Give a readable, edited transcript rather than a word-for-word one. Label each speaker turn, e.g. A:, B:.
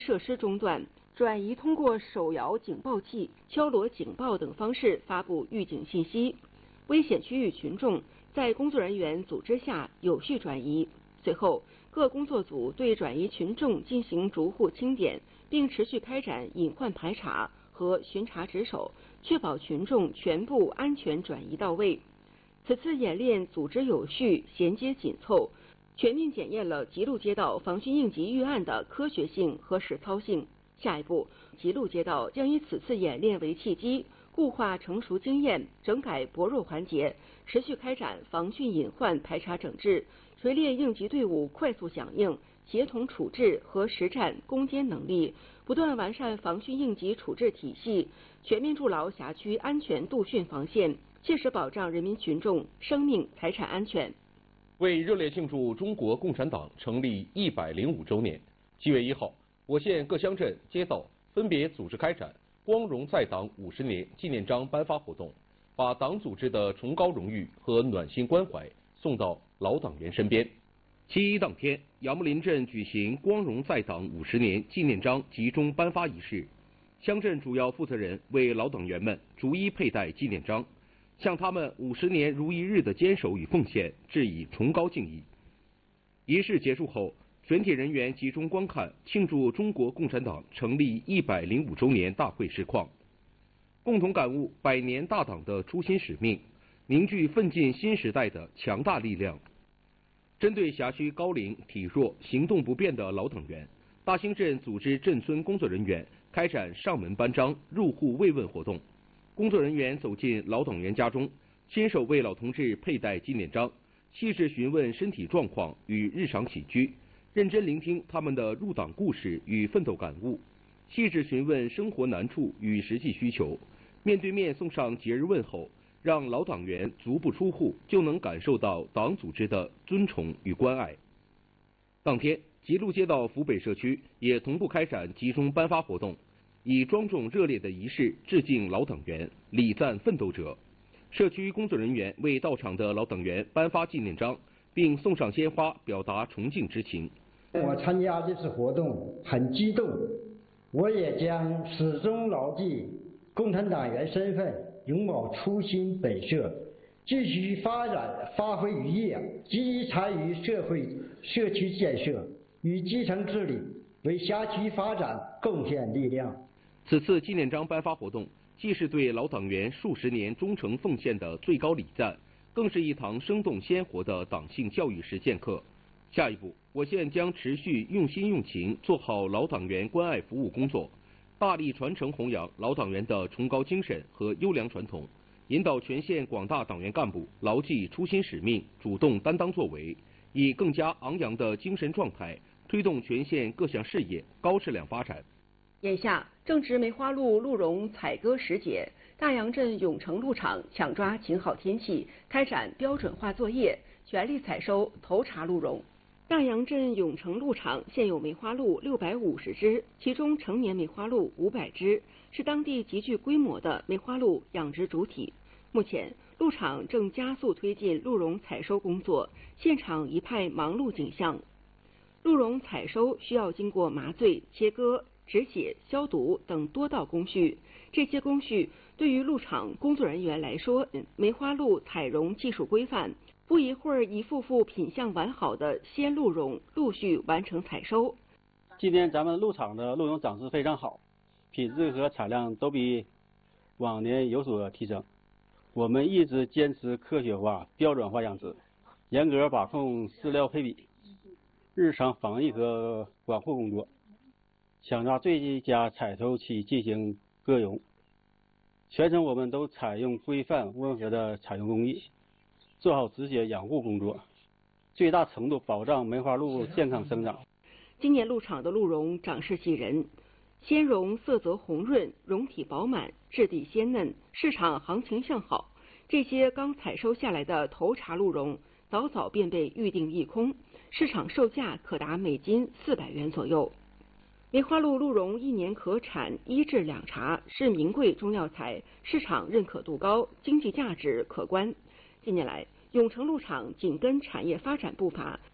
A: 设施中断，转移通过手摇警报器、敲锣警报等方式发布预警信息。危险区域群众在工作人员组织下有序转移。随后，各工作组对转移群众进行逐户清点，并持续开展隐患排查和巡查值守，确保群众全部安全转移到位。此次演练组织有序、衔接紧凑，全面检验了吉禄街道防汛应急预案的科学性和实操性。下一步，吉禄街道将以此次演练为契机，固化成熟经验，整改薄弱环节，持续开展防汛隐患排查整治，锤炼应急队伍快速响应、协同处置和实战攻坚能力，不断完善防汛应急处置体系，全面筑牢辖区安全杜汛防线，切实保障人民群众生命财产安全。
B: 为热烈庆祝中国共产党成立105周年，7月1号，我县各乡镇街道分别组织开展光荣在党50年纪念章颁发活动，把党组织的崇高荣誉和暖心关怀送到老党员身边。7.1当天，杨木林镇举行光荣在党50年纪念章集中颁发仪式，乡镇主要负责人为老党员们逐一佩戴纪念章，向他们50年如一日的坚守与奉献致以崇高敬意。仪式结束后，全体人员集中观看庆祝中国共产党成立105周年大会实况，共同感悟100年大党的初心使命，凝聚奋进新时代的强大力量。针对辖区高龄、体弱、行动不便的老党员，大兴镇组织镇村工作人员开展上门颁章、入户慰问活动。工作人员走进老党员家中，亲手为老同志佩戴纪念章，细致询问身体状况与日常起居，认真聆听他们的入党故事与奋斗感悟，细致询问生活难处与实际需求，面对面送上节日问候，让老党员足不出户就能感受到党组织的尊崇与关爱。当天，吉禄街道福北社区也同步开展集中颁发活动，以庄重热烈的仪式致敬老党员，礼赞奋斗者。社区工作人员为到场的老党员颁发纪念章，并送上鲜花，表达崇敬之情。
C: 我参加这次活动很激动，我也将始终牢记共产党员身份，永葆初心本色，继续发展发挥余业，积极参与社区建设与基层治理，为辖区发展贡献力量。
B: 此次纪念章颁发活动，既是对老党员数十年忠诚奉献的最高礼赞，更是一堂生动鲜活的党性教育实践课。下一步，我县将持续用心用情做好老党员关爱服务工作，大力传承弘扬老党员的崇高精神和优良传统，引导全县广大党员干部牢记初心使命，主动担当作为，以更加昂扬的精神状态推动全县各项事业高质量发展。
A: 眼下正值梅花鹿鹿茸采割时节，大杨镇永城鹿场抢抓晴好天气，开展标准化作业，全力采收头茬鹿茸。大杨镇永城鹿场现有梅花鹿650只，其中成年梅花鹿500只，是当地极具规模的梅花鹿养殖主体。目前，鹿场正加速推进鹿茸采收工作，现场一派忙碌景象。鹿茸采收需要经过麻醉、切割、止血、消毒等多道工序，这些工序对于鹿场工作人员来说，梅花鹿采茸技术规范，不一会儿一副副品相完好的鲜鹿茸陆续完成采收。
D: 今年咱们鹿场的鹿茸长势非常好，品质和产量都比往年有所提升。我们一直坚持科学化、标准化养殖，严格把控饲料配比，日常防疫和管护工作，抢抓最佳采收期进行割茸。全程我们都采用规范温和的采用工艺，做好止血养护工作，最大程度保障梅花鹿健康生长。
A: 今年鹿场的鹿茸长势喜人，鲜茸色泽红润，茸体饱满，质地鲜嫩，市场行情向好。这些刚采收下来的头茬鹿茸，早早便被预定一空，市场售价可达每斤400元左右。梅花鹿鹿茸一年可产1至2茬，是名贵中药材，市场认可度高，经济价值可观。近年来，永城鹿场紧跟产业发展步伐，